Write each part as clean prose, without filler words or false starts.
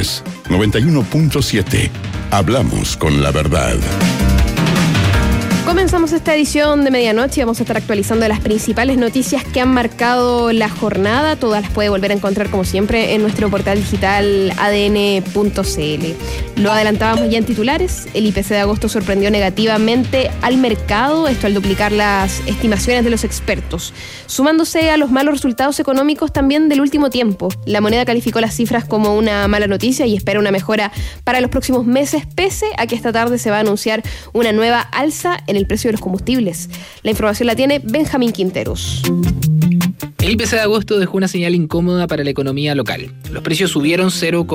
Portales 91.7. Hablamos con la verdad. Comenzamos esta edición de medianoche y vamos a estar actualizando las principales noticias que han marcado la jornada. Todas las puede volver a encontrar, como siempre, en nuestro portal digital adn.cl. Lo adelantábamos ya en titulares. El IPC de agosto sorprendió negativamente al mercado, esto al duplicar las estimaciones de los expertos. Sumándose a los malos resultados económicos también del último tiempo, la moneda calificó las cifras como una mala noticia y espera una mejora para los próximos meses, pese a que esta tarde se va a anunciar una nueva alza en el precio de los combustibles. La información la tiene Benjamín Quinteros. El IPC de agosto dejó una señal incómoda para la economía local. Los precios subieron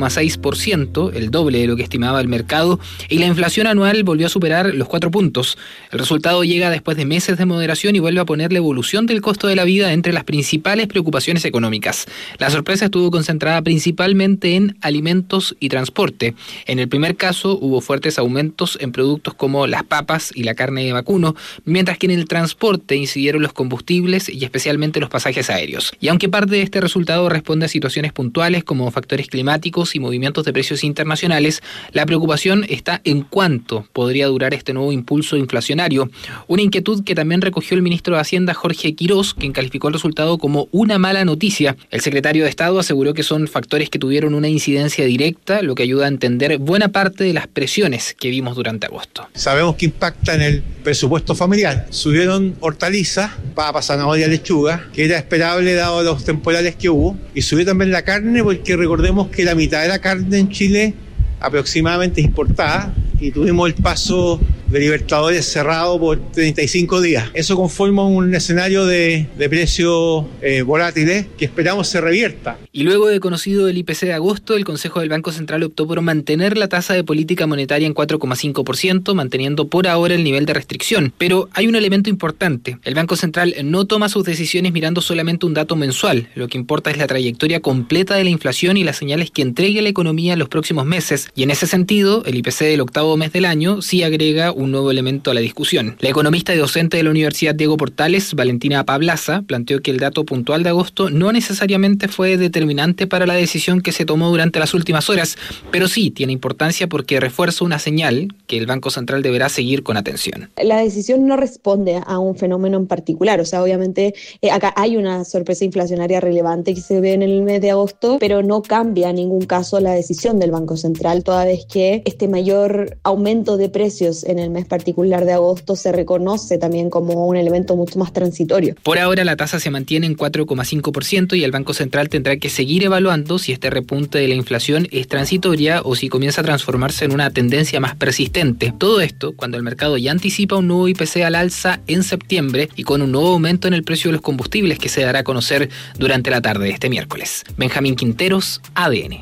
0,6%, el doble de lo que estimaba el mercado, y la inflación anual volvió a superar los 4 puntos. El resultado llega después de meses de moderación y vuelve a poner la evolución del costo de la vida entre las principales preocupaciones económicas. La sorpresa estuvo concentrada principalmente en alimentos y transporte. En el primer caso hubo fuertes aumentos en productos como las papas y la carne de vacuno, mientras que en el transporte incidieron los combustibles y especialmente los pasajes aéreos. Y aunque parte de este resultado responde a situaciones puntuales como factores climáticos y movimientos de precios internacionales, la preocupación está en cuánto podría durar este nuevo impulso inflacionario. Una inquietud que también recogió el ministro de Hacienda, Jorge Quirós, quien calificó el resultado como una mala noticia. El secretario de Estado aseguró que son factores que tuvieron una incidencia directa, lo que ayuda a entender buena parte de las presiones que vimos durante agosto. Sabemos que impacta en el presupuesto familiar. Subieron hortalizas, papa, zanahoria, lechuga, que era esperable dado los temporales que hubo, y subió también la carne, porque recordemos que la mitad de la carne en Chile aproximadamente es importada, y tuvimos el paso de Libertadores cerrado por 35 días. Eso conforma un escenario de precios volátiles que esperamos se revierta. Y luego de conocido el IPC de agosto, el Consejo del Banco Central optó por mantener la tasa de política monetaria en 4,5%, manteniendo por ahora el nivel de restricción. Pero hay un elemento importante. El Banco Central no toma sus decisiones mirando solamente un dato mensual. Lo que importa es la trayectoria completa de la inflación y las señales que entregue la economía en los próximos meses. Y en ese sentido, el IPC del octavo mes del año sí agrega un nuevo elemento a la discusión. La economista y docente de la Universidad Diego Portales, Valentina Pablaza, planteó que el dato puntual de agosto no necesariamente fue determinante para la decisión que se tomó durante las últimas horas, pero sí tiene importancia porque refuerza una señal que el Banco Central deberá seguir con atención. La decisión no responde a un fenómeno en particular, o sea, obviamente acá hay una sorpresa inflacionaria relevante que se ve en el mes de agosto, pero no cambia en ningún caso la decisión del Banco Central, toda vez que este mayor aumento de precios en el mes particular de agosto se reconoce también como un elemento mucho más transitorio. Por ahora la tasa se mantiene en 4,5% y el Banco Central tendrá que seguir evaluando si este repunte de la inflación es transitoria o si comienza a transformarse en una tendencia más persistente. Todo esto cuando el mercado ya anticipa un nuevo IPC al alza en septiembre y con un nuevo aumento en el precio de los combustibles que se dará a conocer durante la tarde de este miércoles. Benjamín Quinteros, ADN.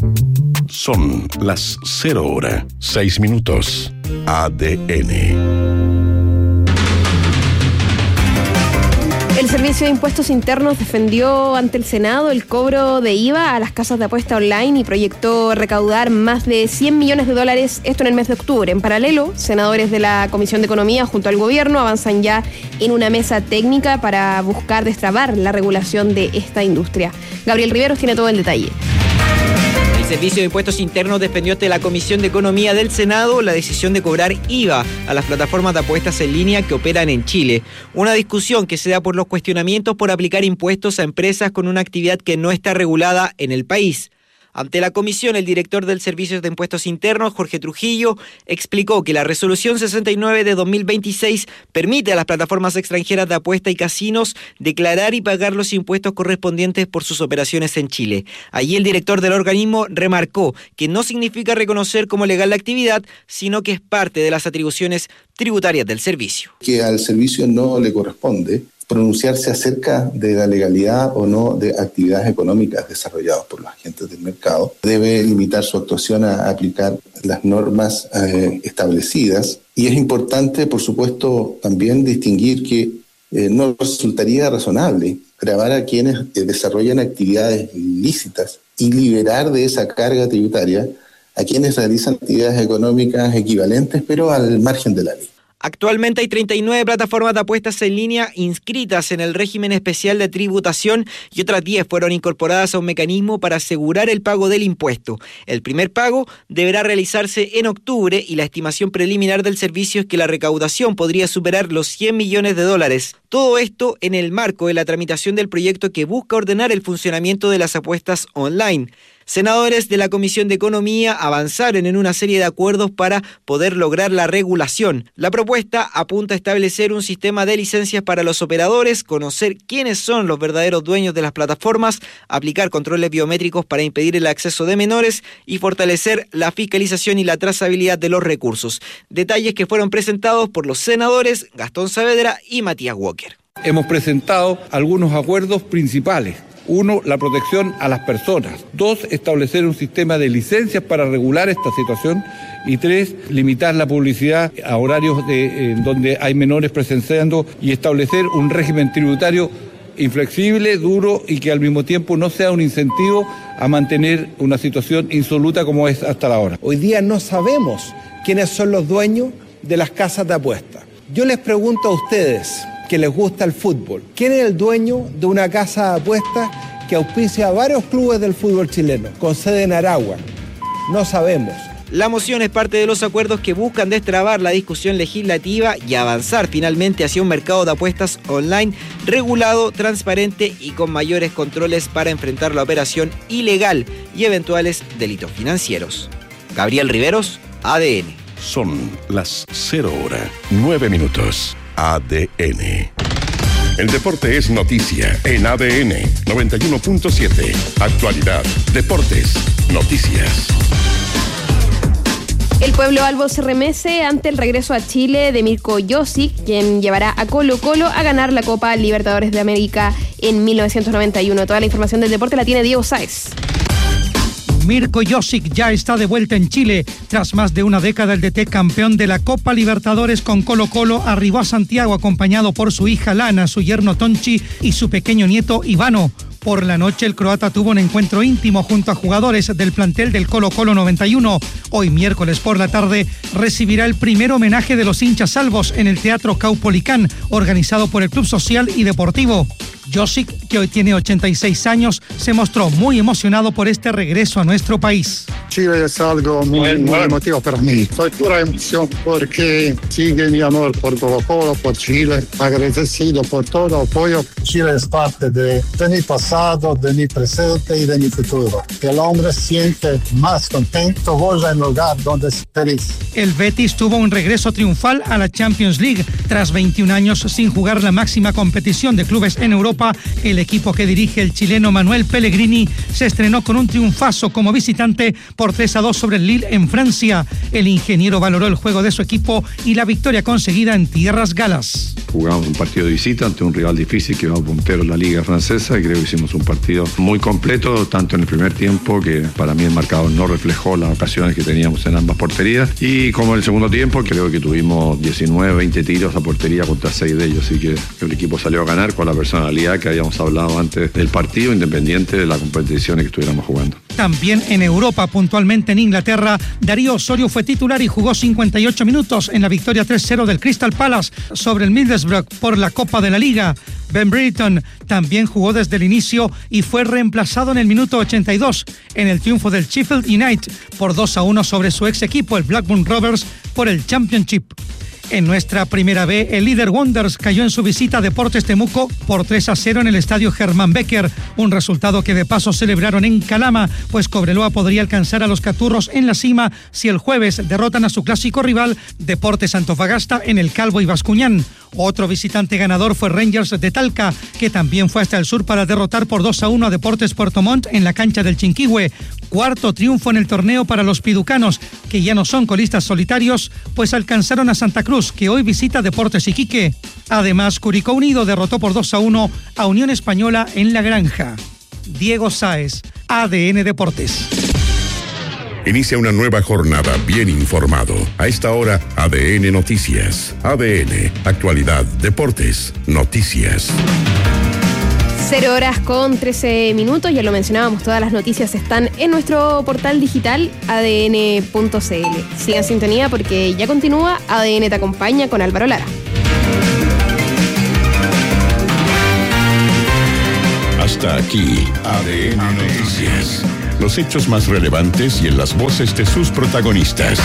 Son las 0:06. ADN. El Servicio de Impuestos Internos defendió ante el Senado el cobro de IVA a las casas de apuesta online y proyectó recaudar más de $100 millones, esto en el mes de octubre. En paralelo, senadores de la Comisión de Economía junto al Gobierno avanzan ya en una mesa técnica para buscar destrabar la regulación de esta industria. Gabriel Riveros tiene todo el detalle. El Servicio de Impuestos Internos defendió ante la Comisión de Economía del Senado la decisión de cobrar IVA a las plataformas de apuestas en línea que operan en Chile. Una discusión que se da por los cuestionamientos por aplicar impuestos a empresas con una actividad que no está regulada en el país. Ante la comisión, el director del Servicio de Impuestos Internos, Jorge Trujillo, explicó que la Resolución 69 de 2026 permite a las plataformas extranjeras de apuesta y casinos declarar y pagar los impuestos correspondientes por sus operaciones en Chile. Allí el director del organismo remarcó que no significa reconocer como legal la actividad, sino que es parte de las atribuciones tributarias del servicio. Que al servicio no le corresponde pronunciarse acerca de la legalidad o no de actividades económicas desarrolladas por los agentes del mercado. Debe limitar su actuación a aplicar las normas establecidas. Y es importante, por supuesto, también distinguir que no resultaría razonable gravar a quienes desarrollan actividades ilícitas y liberar de esa carga tributaria a quienes realizan actividades económicas equivalentes, pero al margen de la ley. Actualmente hay 39 plataformas de apuestas en línea inscritas en el régimen especial de tributación y otras 10 fueron incorporadas a un mecanismo para asegurar el pago del impuesto. El primer pago deberá realizarse en octubre y la estimación preliminar del servicio es que la recaudación podría superar los $100 millones. Todo esto en el marco de la tramitación del proyecto que busca ordenar el funcionamiento de las apuestas online. Senadores de la Comisión de Economía avanzaron en una serie de acuerdos para poder lograr la regulación. La propuesta apunta a establecer un sistema de licencias para los operadores, conocer quiénes son los verdaderos dueños de las plataformas, aplicar controles biométricos para impedir el acceso de menores y fortalecer la fiscalización y la trazabilidad de los recursos. Detalles que fueron presentados por los senadores Gastón Saavedra y Matías Walker. Hemos presentado algunos acuerdos principales. 1, la protección a las personas. 2, establecer un sistema de licencias para regular esta situación. Y 3, limitar la publicidad a horarios donde hay menores presenciando y establecer un régimen tributario inflexible, duro y que al mismo tiempo no sea un incentivo a mantener una situación insoluta como es hasta ahora. Hoy día no sabemos quiénes son los dueños de las casas de apuestas. Yo les pregunto a ustedes, que les gusta el fútbol, ¿quién es el dueño de una casa de apuestas que auspicia a varios clubes del fútbol chileno, con sede en Aragua? No sabemos. La moción es parte de los acuerdos que buscan destrabar la discusión legislativa y avanzar finalmente hacia un mercado de apuestas online regulado, transparente y con mayores controles para enfrentar la operación ilegal y eventuales delitos financieros. Gabriel Riveros, ADN. Son las 0:09. ADN. El deporte es noticia en ADN 91.7. Actualidad, deportes, noticias. El pueblo albo se remece ante el regreso a Chile de Mirko Josic, quien llevará a Colo-Colo a ganar la Copa Libertadores de América en 1991. Toda la información del deporte la tiene Diego Sáez. Mirko Josic ya está de vuelta en Chile. Tras más de una década, el DT campeón de la Copa Libertadores con Colo-Colo arribó a Santiago acompañado por su hija Lana, su yerno Tonchi y su pequeño nieto Ivano. Por la noche, el croata tuvo un encuentro íntimo junto a jugadores del plantel del Colo-Colo 91. Hoy, miércoles por la tarde, recibirá el primer homenaje de los hinchas salvos en el Teatro Caupolicán, organizado por el Club Social y Deportivo. Josic, que hoy tiene 86 años, se mostró muy emocionado por este regreso a nuestro país. Chile es algo muy emotivo para mí. Soy pura emoción porque sigue mi amor por Colo-Colo, por Chile, agradecido por todo el apoyo. Chile es parte de mi pasado, de mi presente y de mi futuro. El hombre siente más contento, goza en el lugar donde es feliz. El Betis tuvo un regreso triunfal a la Champions League. Tras 21 años sin jugar la máxima competición de clubes en Europa, el equipo que dirige el chileno Manuel Pellegrini se estrenó con un triunfazo como visitante por 3-2 sobre el Lille en Francia. El ingeniero valoró el juego de su equipo y la victoria conseguida en tierras galas. Jugamos un partido de visita ante un rival difícil que va puntero en la liga francesa y creo que hicimos un partido muy completo, tanto en el primer tiempo, que para mí el marcador no reflejó las ocasiones que teníamos en ambas porterías, y como en el segundo tiempo creo que tuvimos 19, 20 tiros a portería contra 6 de ellos, así que el equipo salió a ganar con la personalidad que habíamos hablado antes del partido, independiente de las competiciones que estuviéramos jugando. También en Europa, puntualmente en Inglaterra, Darío Osorio fue titular y jugó 58 minutos en la victoria 3-0 del Crystal Palace sobre el Middlesbrough por la Copa de la Liga. Ben Britton también jugó desde el inicio y fue reemplazado en el minuto 82 en el triunfo del Sheffield United por 2-1 sobre su ex equipo, el Blackburn Rovers, por el Championship. En nuestra primera B, el líder Wanderers cayó en su visita a Deportes Temuco por 3-0 en el estadio Germán Becker, un resultado que de paso celebraron en Calama, pues Cobreloa podría alcanzar a los Caturros en la cima si el jueves derrotan a su clásico rival Deportes Antofagasta en el Calvo y Bascuñán. Otro visitante ganador fue Rangers de Talca, que también fue hasta el sur para derrotar por 2-1 a Deportes Puerto Montt en la cancha del Chinquihue. Cuarto triunfo en el torneo para los piducanos, que ya no son colistas solitarios, pues alcanzaron a Santa Cruz, que hoy visita Deportes Iquique. Además, Curicó Unido derrotó por 2-1 a Unión Española en La Granja. Diego Sáez, ADN Deportes. Inicia una nueva jornada bien informado. A esta hora, ADN Noticias. ADN, actualidad, deportes, noticias. 0:13, ya lo mencionábamos, todas las noticias están en nuestro portal digital adn.cl. Sigan sintonía porque ya continúa ADN Te Acompaña con Álvaro Lara. Hasta aquí, ADN Noticias. Los hechos más relevantes y en las voces de sus protagonistas.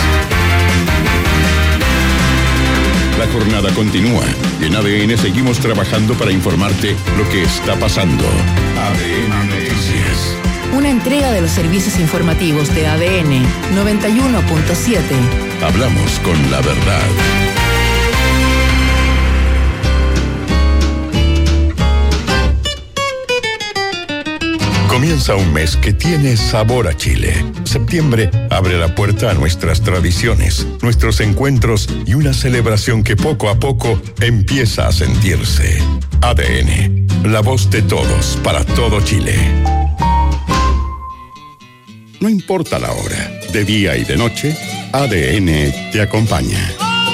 La jornada continúa y en ADN seguimos trabajando para informarte lo que está pasando. ADN Noticias. Una entrega de los servicios informativos de ADN 91.7. Hablamos con la verdad. Comienza un mes que tiene sabor a Chile. Septiembre abre la puerta a nuestras tradiciones, nuestros encuentros y una celebración que poco a poco empieza a sentirse. ADN, la voz de todos para todo Chile. No importa la hora, de día y de noche, ADN te acompaña.